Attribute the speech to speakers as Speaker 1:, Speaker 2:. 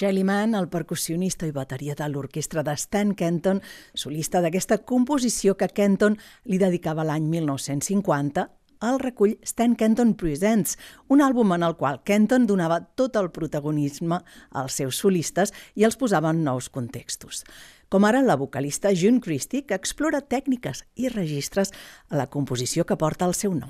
Speaker 1: Shelly Manne, el percussionista i bateria de l'orquestra de Stan Kenton, solista d'aquesta composició que Kenton li dedicava l'any 1950, el recull Stan Kenton Presents, un àlbum en el qual Kenton donava tot el protagonisme als seus solistes i els posava en nous contextos. Com ara la vocalista June Christy, que explora tècniques i registres a la composició que porta el seu nom.